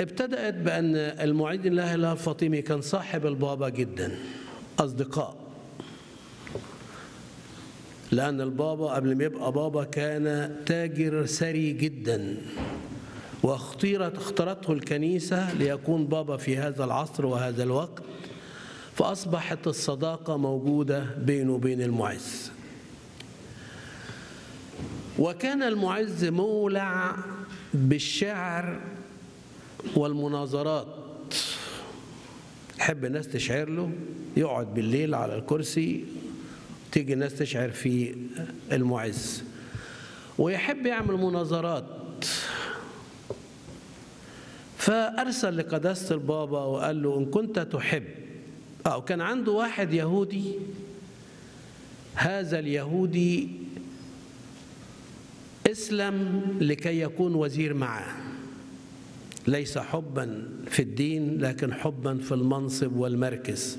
ابتدأت بأن المعيد الله إله الفاطمي كان صاحب البابا جدا، أصدقاء، لأن البابا قبل ما يبقى بابا كان تاجر ثري جدا، واختارته الكنيسة ليكون بابا في هذا العصر وهذا الوقت، فأصبحت الصداقة موجودة بينه وبين المعز. وكان المعز مولع بالشعر والمناظرات، يحب الناس تشعر له، يقعد بالليل على الكرسي تيجي الناس تشعر في المعز، ويحب يعمل مناظرات. فأرسل لقداسة البابا وقال له إن كنت تحب، كان عنده واحد يهودي، هذا اليهودي اسلم لكي يكون وزير معه، ليس حبا في الدين لكن حبا في المنصب والمركز.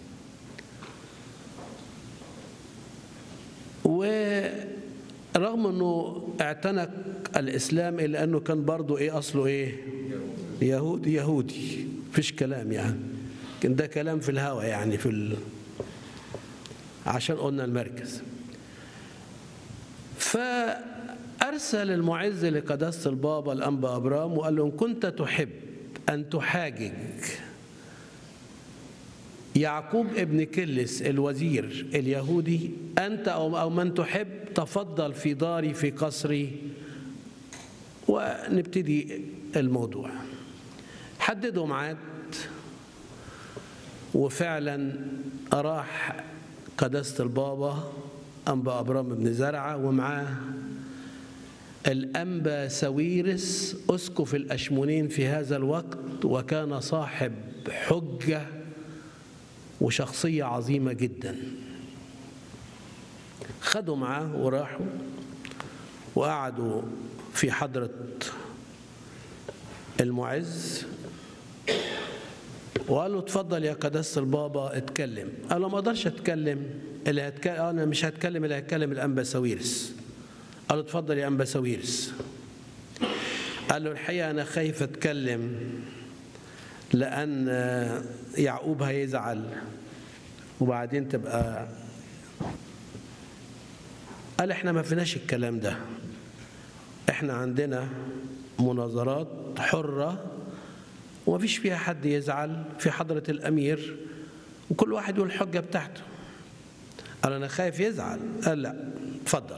ورغم أنه اعتنق الإسلام إلا أنه كان برضو أصله يهودي، فيش كلام يعني، كان ده كلام في الهوى يعني عشان قلنا المركز. فأرسل المعز لقداسة البابا الأنبا أبرام وقال له إن كنت تحب أن تحاجج يعقوب ابن كلس الوزير اليهودي، أنت أو من تحب تفضل في داري في قصري ونبتدي الموضوع. حددوا ميعاد، وفعلا راح قداسة البابا أنبا أبرام بن زرعة ومعاه الأنبا ساويرس أسقف الأشمونين في هذا الوقت، وكان صاحب حجة وشخصية عظيمة جدا. خدوا معاه وراحوا وقعدوا في حضرة المعز وقال له اتفضل يا قداسة البابا اتكلم. قال له ما اقدرش اتكلم، انا مش هتكلم، اللي هيتكلم الأنبا ساويرس. قال له اتفضل يا أنبا ساويرس. قال له الحقيقة أنا خايف اتكلم لأن يعقوب هيزعل وبعدين تبقى. قال احنا ما فيناش الكلام ده، احنا عندنا مناظرات حرة وما فيش فيها حد يزعل في حضرة الأمير، وكل واحد يقول الحجة بتاعته. قال أنا خايف يزعل. قال لا اتفضل.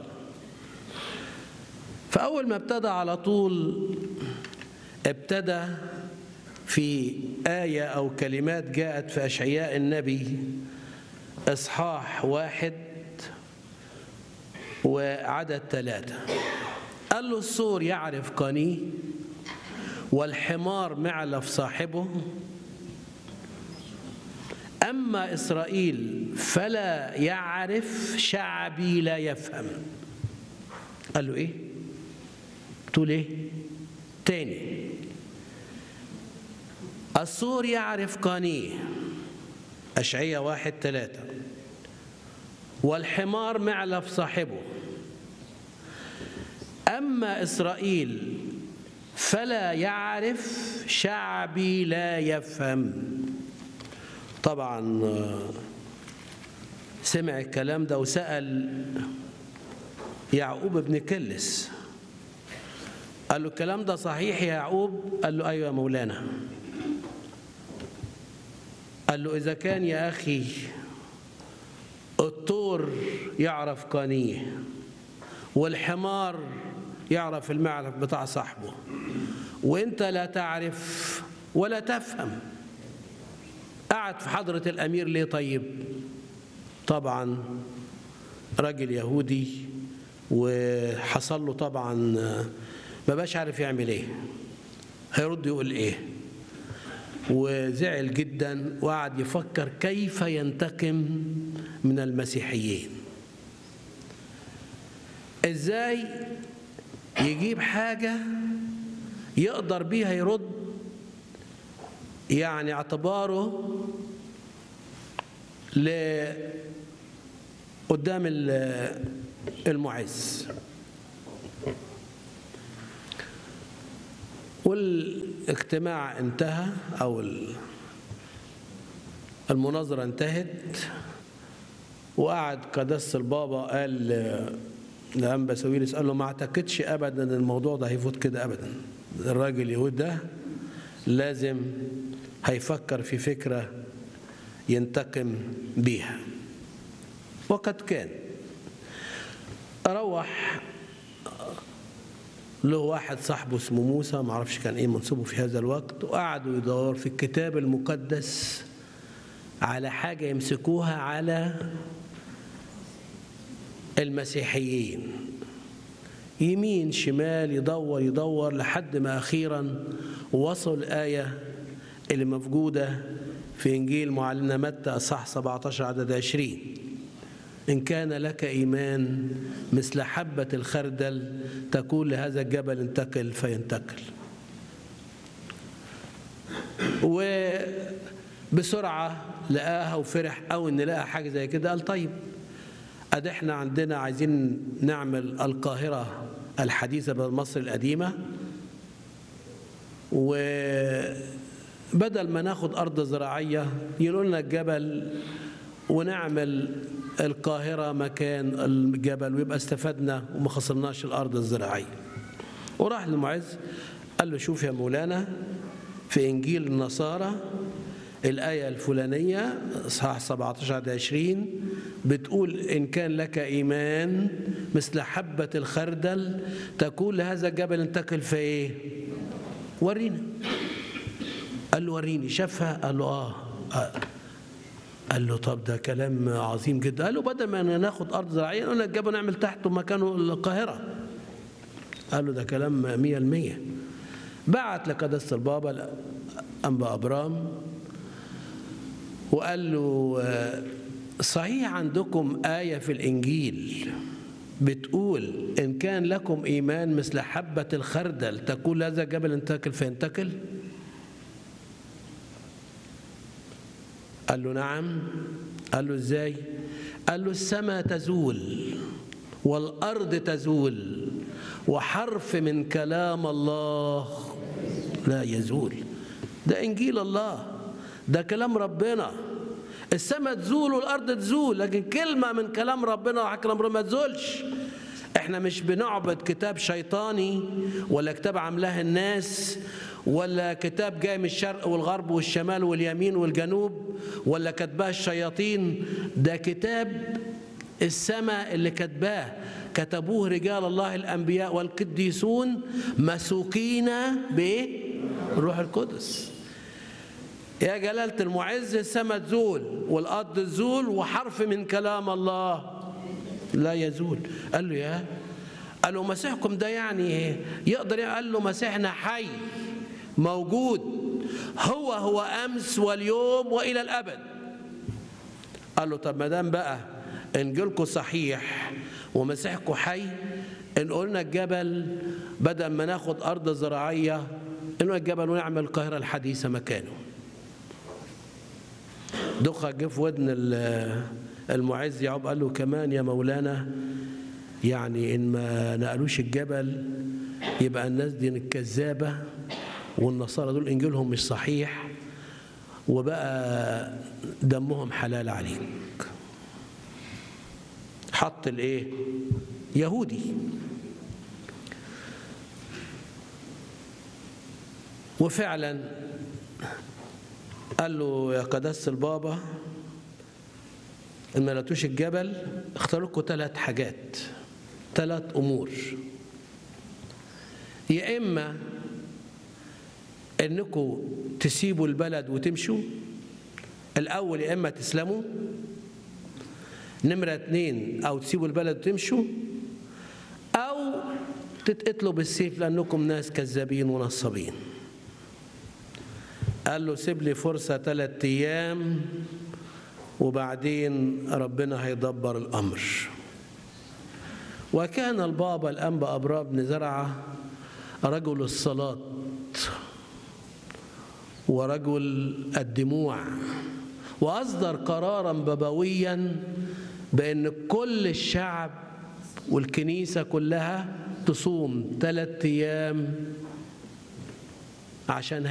فأول ما ابتدى على طول ابتدى في آية أو كلمات جاءت في أشعياء النبي إصحاح 1 وعدد 3. قال له السور يعرف قانيه والحمار معلف صاحبه، أما إسرائيل فلا يعرف شعبي لا يفهم. قال له إيه؟ تقول إيه؟ تاني. السور يعرف قانيه أشعياء 1:3 والحمار معلف صاحبه، أما إسرائيل فلا يعرف شعبي لا يفهم. طبعا سمع الكلام ده وسأل يعقوب ابن كلس، قال له الكلام ده صحيح يا يعقوب؟ قال له أيوة يا مولانا. قال له إذا كان يا أخي الطور يعرف قانيه والحمار يعرف المعلف بتاع صاحبه وانت لا تعرف ولا تفهم، قعد في حضرة الأمير ليه طيب؟ طبعا راجل يهودي وحصل له طبعا ما بقاش عارف يعمل ايه، هيرد يقول ايه، وزعل جدا وقعد يفكر كيف ينتقم من المسيحيين، ازاي يجيب حاجة يقدر بيها يرد يعني اعتباره قدام المعز. والاجتماع انتهى أو المناظرة انتهت، وقعد قداسة البابا قال لأنبا ساويرس، قال له ما اعتقدش أبدا أن الموضوع ده هيفوت كده أبدا، الراجل اليهود ده لازم هيفكر في فكرة ينتقم بيها. وقد كان. أروح له واحد صاحبه اسمه موسى، ما اعرفش كان ايه منصبه في هذا الوقت، وقعدوا يدور في الكتاب المقدس على حاجة يمسكوها على المسيحيين، يمين شمال يدور لحد ما أخيرا وصل الآية اللي موجودة في إنجيل معلمنا متى أصحاح 17 عدد 20: إن كان لك إيمان مثل حبة الخردل تقول لهذا الجبل انتقل فينتقل. وبسرعة لقاها وفرح أو إن لقى حاجة زي كده، قال طيب أدي إحنا عندنا عايزين نعمل القاهرة الحديثة بدل مصر القديمة، وبدل ما ناخد أرض زراعية ينقلوا لنا الجبل ونعمل القاهرة مكان الجبل، ويبقى استفدنا وما خسرناش الأرض الزراعية. وراح للمعز قال له شوف يا مولانا في إنجيل النصارى الآية الفلانية إصحاح 17 عدد 20 بتقول إن كان لك إيمان مثل حبة الخردل تقول لهذا الجبل انتقل في إيه؟ ورينا. قال له وريني. شافها؟ قال له قال له طب ده كلام عظيم جدا. قال له بدل ما ناخد أرض زراعية نقول لك الجبل نعمل تحته مكانه القاهرة. قال له ده كلام 100%. بعت لقداسة البابا أنبا أبرام وقال له صحيح عندكم آية في الإنجيل بتقول إن كان لكم إيمان مثل حبة الخردل تقول هذا الجبل انتقل فينتقل؟ قال له نعم. قال له ازاي؟ قال له السماء تزول والأرض تزول وحرف من كلام الله لا يزول. ده إنجيل الله، ده كلام ربنا. السماء تزول والأرض تزول، لكن كلمة من كلام ربنا وكلام ربنا ما تزولش. احنا مش بنعبد كتاب شيطاني ولا كتاب عاملاه الناس ولا كتاب جاي من الشرق والغرب والشمال واليمين والجنوب ولا كتباه الشياطين. ده كتاب السماء اللي كتبوه رجال الله الأنبياء والقديسون مسوقين بالروح القدس. يا جلالة المعز السماء تزول والأرض تزول وحرف من كلام الله لا يزول. قال له قال له مسيحكم ده يعني يقدر؟ قال له مسيحنا حي موجود، هو أمس واليوم وإلى الأبد. قال له طب ما دام بقى إنجيلكم صحيح ومسيحكم حي، إن قلنا الجبل بدل ما ناخد أرض زراعية إنه الجبل ونعمل القاهرة الحديثة مكانه. دخل جه في ودن المعز يعقوب قال له كمان يا مولانا يعني إن ما نقلوش الجبل يبقى الناس دي الكذابة والنصارى دول إنجيلهم مش صحيح وبقى دمهم حلال عليك. حط يهودي. وفعلا قال له يا قداسة البابا إن ما لقيتوش الجبل اختاروا لكم 3 حاجات، 3 أمور. يا إما إنكم تسيبوا البلد وتمشوا الأول، يا إما تسلموا. نمرة 2 أو تسيبوا البلد وتمشوا أو تتقتلوا بالسيف لأنكم ناس كذابين ونصابين. قال له سيب لي فرصة 3 أيام وبعدين ربنا هيدبر الأمر. وكان البابا الأنبا أبرام بن زرعة رجل الصلاة ورجل الدموع، وأصدر قرارا بابويا بأن كل الشعب والكنيسة كلها تصوم 3 أيام عشان